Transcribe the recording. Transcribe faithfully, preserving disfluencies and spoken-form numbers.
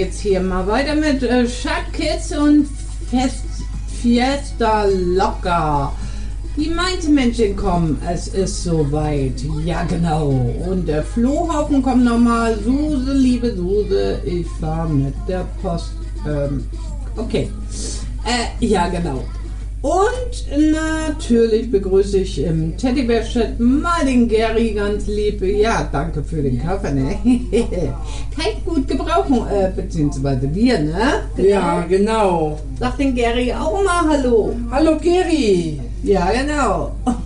geht's hier mal weiter mit äh, Schatkits und Fest, Fiesta Locker. Die meinte Menschen kommen, es ist soweit. Ja genau. Und der Flohhaufen kommt nochmal. Suse, liebe Suse, ich fahr mit der Post. Ähm, okay. Äh, ja genau. Und natürlich begrüße ich im Teddybär-Chat mal den Gary ganz lieb. Ja, danke für den Kaffee, ne? Kann ich gut gebrauchen, äh, beziehungsweise wir, ne? Genau. Ja, genau. Sag den Gary auch mal Hallo. Hallo Gary. Ja, genau.